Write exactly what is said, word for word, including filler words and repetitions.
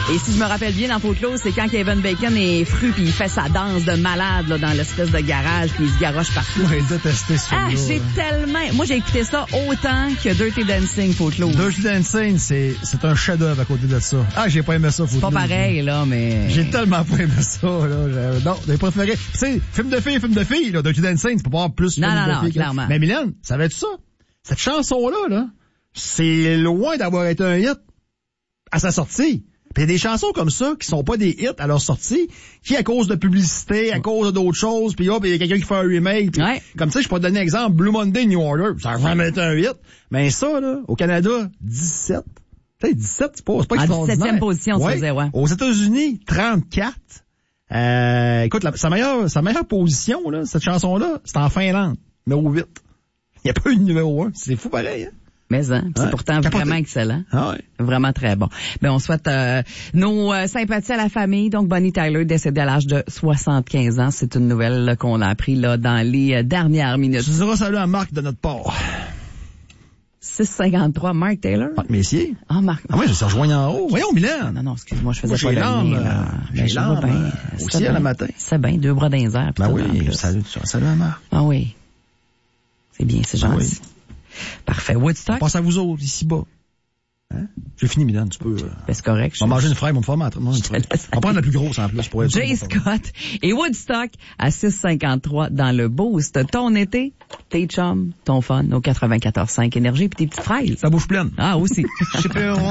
Et si je me rappelle bien, dans Footloose, c'est quand Kevin Bacon est fru puis il fait sa danse de malade là, dans l'espèce de garage puis il se garoche partout. Ouais, détesté ce Ah, film-là, j'ai là. tellement... Moi, j'ai écouté ça autant que Dirty Dancing, Footloose. Dirty Dancing, c'est, c'est un chef-d'œuvre à côté de ça. Ah, j'ai pas aimé ça, Footloose. C'est pas pareil, là, mais... J'ai tellement pas aimé ça, là. J'ai- Non, j'ai préféré. Tu sais, film de filles, film de filles, là. Dirty Dancing, tu peux pas avoir plus Non, film non, de non, filles. que- clairement. Mais Mylène, savais-tu ça? Cette chanson-là, là, c'est loin d'avoir été un hit à sa sortie. Puis il y a des chansons comme ça qui sont pas des hits à leur sortie, qui à cause de publicité, à cause d'autres choses, puis hop, il y a quelqu'un qui fait un remake. Puis, Ouais. comme ça, je peux te donner un exemple, Blue Monday, New Order, ça a jamais été un hit. Mais ça, là, au Canada, dix-sept. Tu sais, dix-sept, c'est pas, c'est pas En extraordinaire. dix-septième position, ça Ouais. faisait, ouais. Aux États-Unis, trente-quatre. Euh, écoute, la- sa meilleure, sa meilleure position, là, cette chanson-là, c'est en Finlande, numéro huit. Il n'y a pas eu de numéro un. C'est fou pareil, hein? Mais hein, c'est Ouais. pourtant Capoté. vraiment excellent. Ah ouais. Vraiment très bon. Ben, on souhaite euh, nos euh, sympathies à la famille. Donc, Bonnie Tyler, décédée à l'âge de soixante-quinze ans. C'est une nouvelle là, qu'on a appris là dans les euh, dernières minutes. Tu diras salut à Marc de notre part. six cinquante-trois, Mark Taylor. Marc Messier. Ah, Marc. Ah ouais, je se rejoins en haut. Voyons, Mylène. Non, non, excuse-moi, je faisais Moi, pas j'ai le l'âme, lien, là. euh, Mais j'ai je vois l'âme, bien. euh, C'est au ciel bien. le matin. C'est bien, deux bras dans les airs. puis Ben tout, oui, en plus. salut, salut à Marc. Ah oui. C'est bien, c'est Ben gentil. oui. Parfait. Woodstock, Passe à vous autres, ici bas. Hein? J'ai fini, Mylène, tu peux... Euh... ben, c'est correct. On va manger une fraise, on va me faire ma- manger une fraise. laisse On va prendre la plus grosse en plus pour être sûr. Jay Scott et Woodstock à six cinquante-trois dans le Boost. Ton été, tes chums, ton fun au quatre-vingt-quatorze cinq Énergie puis tes petites fraises. Ça bouge pleine. Ah, aussi.